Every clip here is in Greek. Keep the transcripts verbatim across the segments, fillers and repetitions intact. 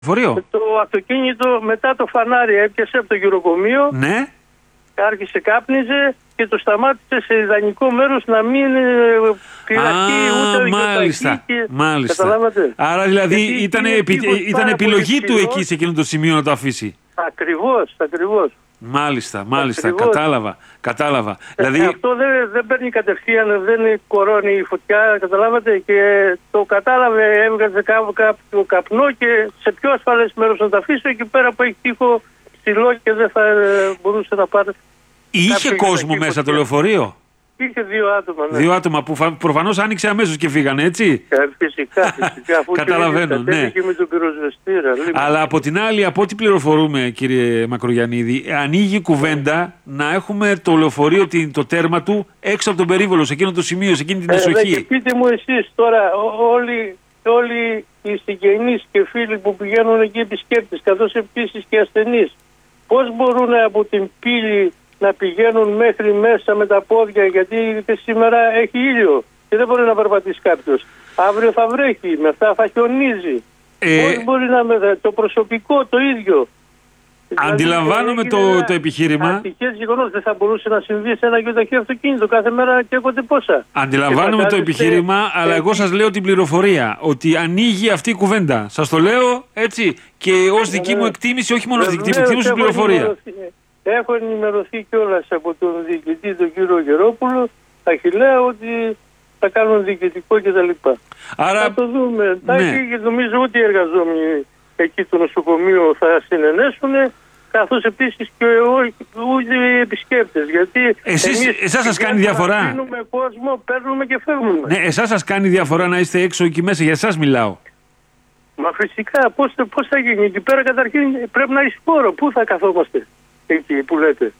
Φορείο. Το αυτοκίνητο μετά το φανάρι έπιασε από το γυροκομείο. Ναι. Άρχισε, κάπνιζε και το σταμάτησε σε ιδανικό μέρος να μην πειραχτεί ούτε μάλιστα, και... μάλιστα. Καταλάβατε. Άρα δηλαδή ήταν, επι... ήταν επιλογή του εκεί σε εκείνο το σημείο να το αφήσει. Ακριβώς, ακριβώς. Μάλιστα, μάλιστα, Ακριβώς. κατάλαβα, κατάλαβα. Ε, δηλαδή... Αυτό δεν, δεν παίρνει κατευθείαν, δεν κορώνει η φωτιά, καταλάβατε, και το κατάλαβε, έβγαζε κάποιο καπνό και σε πιο ασφαλές μέρος να τα αφήσω, εκεί πέρα που έχει τείχο ψηλό και δεν θα ε, μπορούσε να πάρει. Είχε κόσμο μέσα φωτιά. Το λεωφορείο. Είχε δύο άτομα. Ναι. Δύο άτομα που προφανώς άνοιξε αμέσως και φύγανε, έτσι. Ε, φυσικά, φυσικά. Αφού καταλαβαίνω, ναι. Και με τον πυροσβεστήρα. Αλλά από την άλλη, από ό,τι πληροφορούμε, κύριε Μακρογιαννίδη, ανοίγει κουβέντα να έχουμε το λεωφορείο, το τέρμα του έξω από τον περίβολο, σε εκείνο το σημείο, σε εκείνη την εσοχή. Ε, και πείτε μου εσείς τώρα, όλοι, όλοι οι συγγενείς και φίλοι που πηγαίνουν εκεί επισκέπτες, καθώς επίσης και ασθενείς, πώς μπορούν από την πύλη να πηγαίνουν μέχρι μέσα με τα πόδια, γιατί σήμερα έχει ήλιο και δεν μπορεί να περπατήσει κάποιος. Αύριο θα βρέχει, μετά θα χιονίζει. Ε... Πώς μπορεί να με... το προσωπικό το ίδιο. Αντιλαμβάνομαι δηλαδή, το, το επιχείρημα. Ατυχές γεγονός, δεν θα μπορούσε να συμβεί σε ένα γιοταχή αυτοκίνητο. Κάθε μέρα καίγονται πόσα. Αντιλαμβάνομαι το επιχείρημα, και... αλλά εγώ σας λέω την πληροφορία. Ότι ανοίγει αυτή η κουβέντα. Σας το λέω έτσι και ως δική μου εκτίμηση, όχι μόνο ως δική μου εκτίμηση, πληροφορία. Έχω ενημερωθεί κιόλας από τον διοικητή, τον κύριο Γερόπουλο, Αχιλλέα, ότι θα κάνουν διοικητικό κτλ. Άρα... Θα το δούμε. Ναι. Και νομίζω ότι οι εργαζόμενοι εκεί του νοσοκομείου θα συνενέσουν, καθώς επίσης και όλοι οι επισκέπτες. Γιατί εσείς, εσάς σας κάνει διαφορά. Παίρνουμε κόσμο, παίρνουμε και φεύγουμε. Ναι, εσάς σας κάνει διαφορά να είστε έξω εκεί μέσα, για εσάς μιλάω. Μα φυσικά, πώς, πώς θα γίνει εκεί πέρα, καταρχήν πρέπει να έχει χώρο. Πού θα καθόμαστε εκεί που λέτε.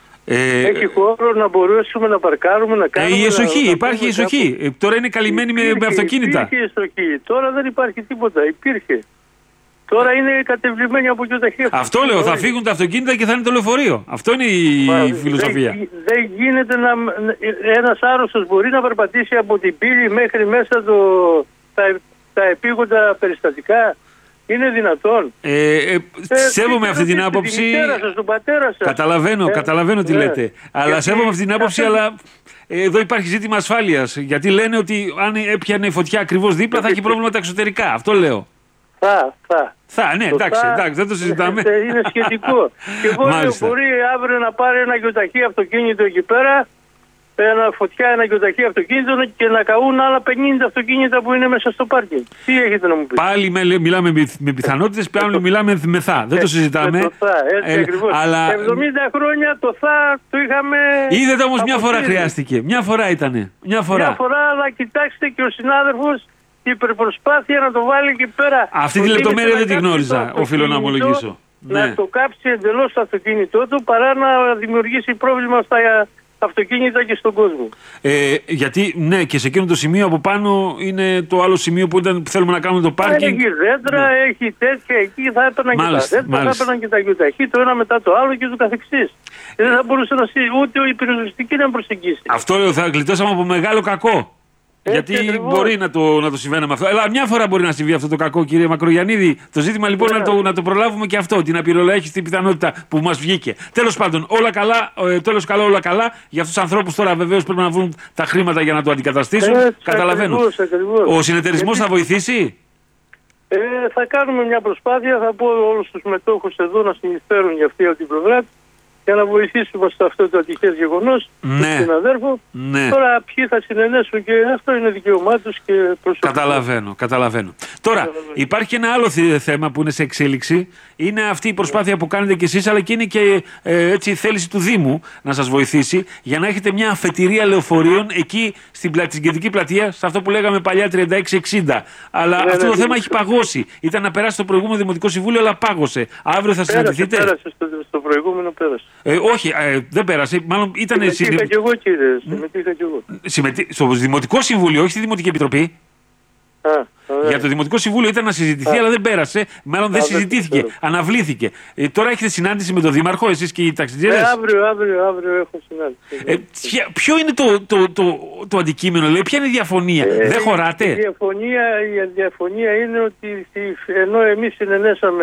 Ε, Έχει χώρο να μπορέσουμε να παρκάρουμε, να κάνουμε... Ε, η εσοχή, να, υπάρχει εσοχή. Κάπου... Τώρα είναι καλυμμένη υπήρχε, με αυτοκίνητα. Υπήρχε εσοχή. Τώρα δεν υπάρχει τίποτα. Υπήρχε. Τώρα είναι κατεβλημένη από γιοταχή. Αυτό λέω. Θα φύγουν τα αυτοκίνητα και θα είναι το λεωφορείο. Αυτό είναι η Μα, φιλοσοφία. Δεν, δεν γίνεται να... Ένας άρρωστος μπορεί να περπατήσει από την πύλη μέχρι μέσα το, τα, τα επίγοντα περιστατικά. Είναι δυνατόν. Ε, ε, ε, σέβομαι αυτή την άποψη. Την μητέρα σας, τον πατέρα σας. Καταλαβαίνω, ε, καταλαβαίνω τι ε, λέτε. Ε, αλλά σέβομαι αυτή την άποψη, ε, αλλά ε, εδώ υπάρχει ζήτημα ασφάλειας. Γιατί λένε ότι αν έπιανε φωτιά ακριβώς δίπλα θα έχει πρόβλημα τα εξωτερικά. Αυτό λέω. Θα, θα. Θα, ναι, εντάξει, θα, εντάξει, δεν το συζητάμε. Είναι σχετικό. Και εγώ λέω, μπορεί αύριο να πάρει ένα γιοταχή αυτοκίνητο εκεί πέρα, ένα φωτιά, ένα γιοταχή αυτοκίνητο και να καούν άλλα πενήντα αυτοκίνητα που είναι μέσα στο πάρκινγκ. Τι έχετε να μου πείτε. Πάλι με, μιλάμε με πιθανότητες, πάλι μιλάμε με θα. Δεν το συζητάμε. Το θα, έτσι ε, ακριβώς. Αλλά... εβδομήντα χρόνια το θα το είχαμε... Είδατε όμως μια φορά χρειάστηκε. Μια φορά ήτανε. Μια φορά. Μια φορά, αλλά κοιτάξτε και ο συνάδελφος η υπερπροσπάθεια να το βάλει εκεί πέρα. Αυτή τη λεπτομέρεια δεν τη γνώριζα, οφείλω να ομολογήσω. Να ναι. το κάψει εντελώς το αυτοκίνητό του παρά να δημιουργήσει πρόβλημα στα αυτοκίνητα και στον κόσμο. Ε, γιατί, ναι, και σε εκείνο το σημείο από πάνω είναι το άλλο σημείο που, ήταν, που θέλουμε να κάνουμε το πάρκινγκ. Έχει δέντρα, ναι. έχει τέτοια, εκεί θα έπαιρναν και τα δέντρα, θα έπαιρναν και τα γιοταχή, το ένα μετά το άλλο και το καθεξής. Δεν θα μπορούσε να ούτε η πυροσβεστική να προσεγγίσει. Αυτό λέω, θα γλιτώσαμε από μεγάλο κακό. Έτσι, γιατί ακριβώς. μπορεί να το, να το συμβαίνει με αυτό. Αλλά μια φορά μπορεί να συμβεί αυτό το κακό, κύριε Μακρογιαννίδη. Το ζήτημα λοιπόν yeah. να, το, να το προλάβουμε και αυτό. Την απειροελάχιστη πιθανότητα που μας βγήκε. Τέλος πάντων, όλα καλά, ε, τέλος καλό, όλα καλά. Για αυτούς τους ανθρώπους τώρα βεβαίως πρέπει να βρουν τα χρήματα για να το αντικαταστήσουν. Έτσι, καταλαβαίνω. Ακριβώς, ακριβώς. Ο συνεταιρισμός θα βοηθήσει. Ε, θα κάνουμε μια προσπάθεια. Θα πω όλους τους μετόχους εδώ να συνεισφέρουν για αυτή την προγράμμα, για να βοηθήσουμε σε αυτό το ατυχές γεγονός ναι. του συναδέρφου. Ναι. Τώρα ποιοι θα συνενέσουν και αυτό είναι δικαίωμά τους και προσωπικό. Καταλαβαίνω, καταλαβαίνω. Τώρα καταλαβαίνω. Υπάρχει ένα άλλο θέμα που είναι σε εξέλιξη. Είναι αυτή η προσπάθεια που κάνετε κι εσείς, αλλά και είναι και ε, έτσι, η θέληση του Δήμου να σας βοηθήσει για να έχετε μια αφετηρία λεωφορείων εκεί στην, πλα... στην κεντρική πλατεία, σε αυτό που λέγαμε παλιά τριάντα έξι εξήντα. Αλλά ναι, αυτό ναι, το ναι, θέμα ναι. έχει παγώσει. Ήταν να περάσει το προηγούμενο Δημοτικό Συμβούλιο, αλλά πάγωσε. Αύριο θα συναντηθείτε. Πέρασε στο, στο προηγούμενο, πέρασε. Ε, όχι, ε, δεν πέρασε. Μάλλον ήταν. Συμμετείχα συνε... κι εγώ, κύριε. Συμμετείχα κι εγώ. Συμμετεί... Στο Δημοτικό Συμβούλιο, όχι στη Δημοτική Επιτροπή. Α, για το Δημοτικό Συμβούλιο ήταν να συζητηθεί, Α. αλλά δεν πέρασε. Μάλλον δεν Α, συζητήθηκε. δεν Αναβλήθηκε. Ε, τώρα έχετε συνάντηση με τον Δήμαρχο, εσείς και οι ταξιτζίδες. Ε, αύριο, αύριο, αύριο έχω συνάντηση. Ε, ποια- ποιο είναι το, το, το, το αντικείμενο, δηλαδή, ποια είναι η διαφωνία, Ε, δεν χωράτε. Η διαφωνία, η διαφωνία είναι ότι ενώ εμείς συνενέσαμε